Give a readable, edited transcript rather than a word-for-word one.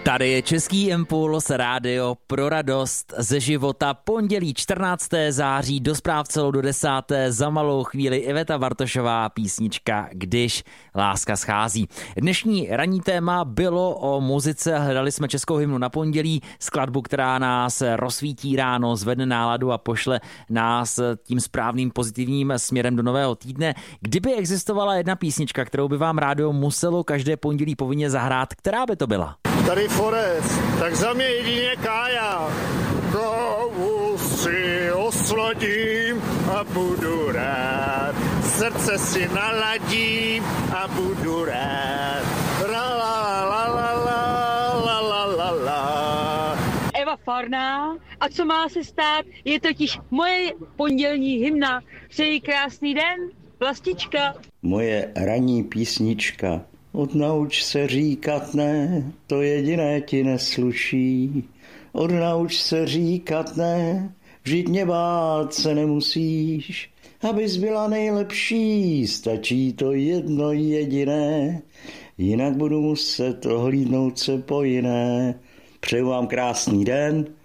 Tady je Český impuls, rádio pro radost ze života. Pondělí 14. září, do zpráv celou do 10. Za malou chvíli Iveta Bartošová, písnička Když láska schází. Dnešní ranní téma bylo o muzice. Hledali jsme českou hymnu na pondělí, skladbu, která nás rozsvítí ráno, zvedne náladu a pošle nás tím správným pozitivním směrem do nového týdne. Kdyby existovala jedna písnička, kterou by vám rádio muselo každé pondělí povinně zahrát, která by to byla? Tady Forest, tak za mě jedině Kája. Kávu si osladím a budu rád. Srdce si naladím a budu rád. La la la la la la la la. Eva Farná. A co má se stát, je totiž moje pondělní hymna. Přeji krásný den, Vlastička. Moje ranní písnička. Odnauč se říkat ne, to jediné ti nesluší. Odnauč se říkat ne, vždyť mě bát se nemusíš. Abys byla nejlepší, stačí to jedno jediné. Jinak budu muset ohlídnout se po jiné. Přeju vám krásný den.